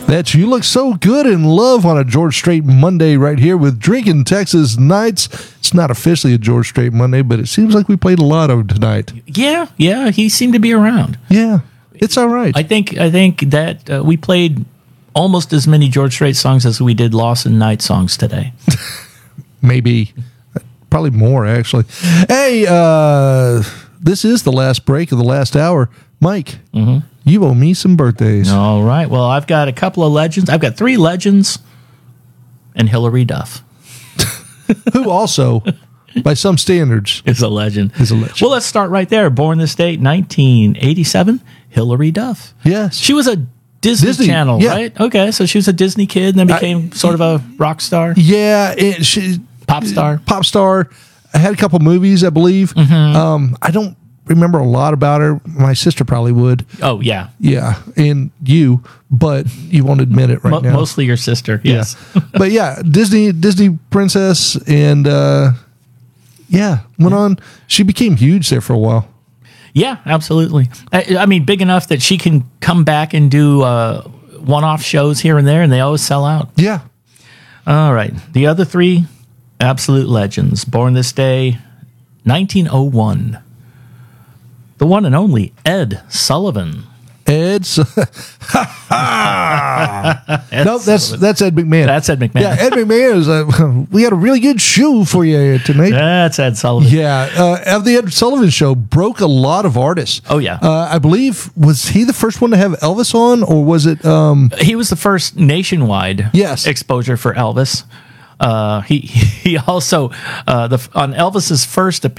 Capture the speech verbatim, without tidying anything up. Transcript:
That's You Look So Good in Love on a George Strait Monday right here with Drinking Texas Nights. It's not officially a George Strait Monday, but it seems like we played a lot of tonight. Yeah, yeah, he seemed to be around. Yeah, it's all right. I think I think that uh, we played almost as many George Strait songs as we did Lawson Knight songs today. Maybe, probably more, actually. Hey, uh, this is the last break of the last hour. Mike, mm-hmm. you owe me some birthdays. All right. Well, I've got a couple of legends. I've got three legends and Hillary Duff. Who also, by some standards, is a legend. Is a legend. Well, let's start right there. Born this date, nineteen eighty-seven, Hillary Duff. Yes. She was a Disney, Disney, Channel, yeah. right? Okay, so she was a Disney kid and then became I, sort of a rock star. Yeah. It, she, pop star. Pop star. I had a couple movies, I believe. Mm-hmm. Um, I don't remember a lot about her. My sister probably would. Oh, yeah. Yeah, and you, but you won't admit it right Mo- now. Mostly your sister, yes. Yeah. But yeah, Disney Disney princess, and uh, yeah, went yeah. on. She became huge there for a while. Yeah, absolutely. I, I mean, big enough that she can come back and do uh, one-off shows here and there, and they always sell out. Yeah. All right. The other three, absolute legends. Born this day, nineteen oh one. The one and only Ed Sullivan. Ed, Su- Ed no, that's Sullivan. that's Ed McMahon. That's Ed McMahon. Yeah, Ed McMahon is. A, we had a really good show for you tonight. That's Ed Sullivan. Yeah, uh, the Ed Sullivan Show broke a lot of artists. Oh yeah, uh, I believe was he the first one to have Elvis on, or was it? Um, he was the first nationwide yes. exposure for Elvis. Uh, he he also uh, the on Elvis's first appearance.